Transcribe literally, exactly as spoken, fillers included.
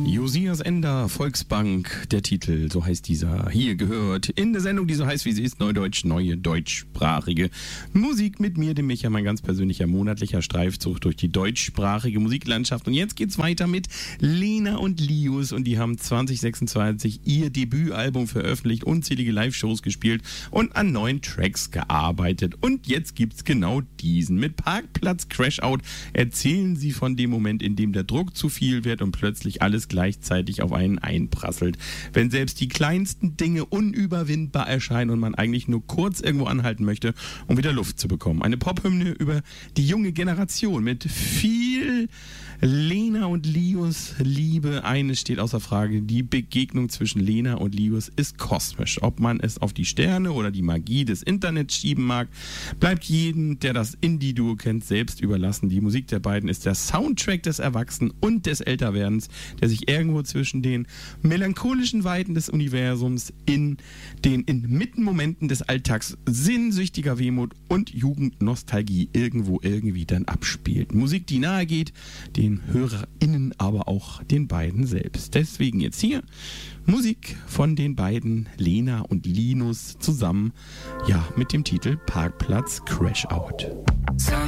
Josias Ender, Volksbank, der Titel, so heißt dieser. Hier gehört in der Sendung, die so heißt, wie sie ist, Neudeutsch, neue deutschsprachige Musik mit mir, dem Micha, mein ganz persönlicher monatlicher Streifzug durch die deutschsprachige Musiklandschaft. Und jetzt geht's weiter mit Lena und Lius und die haben zwanzig sechsundzwanzig ihr Debütalbum veröffentlicht, unzählige Live-Shows gespielt und an neuen Tracks gearbeitet. Und jetzt gibt's genau diesen. Mit Parkplatz Crashout erzählen sie von dem Moment, in dem der Druck zu viel wird und plötzlich alles gleichzeitig auf einen einprasselt. Wenn selbst die kleinsten Dinge unüberwindbar erscheinen und man eigentlich nur kurz irgendwo anhalten möchte, um wieder Luft zu bekommen. Eine Pophymne über die junge Generation mit viel Lena und Lius Liebe. Eines steht außer Frage, die Begegnung zwischen Lena und Lius ist kosmisch. Ob man es auf die Sterne oder die Magie des Internets schieben mag, bleibt jedem, der das Indie-Duo kennt, selbst überlassen. Die Musik der beiden ist der Soundtrack des Erwachsenen und des Älterwerdens, der sich irgendwo zwischen den melancholischen Weiten des Universums in den inmitten Momenten des Alltags sehnsüchtiger Wehmut und Jugendnostalgie irgendwo irgendwie dann abspielt. Musik, die nahe geht, den HörerInnen, aber auch den beiden selbst. Deswegen jetzt hier Musik von den beiden Lena und Linus zusammen, ja, mit dem Titel Parkplatz Crashout.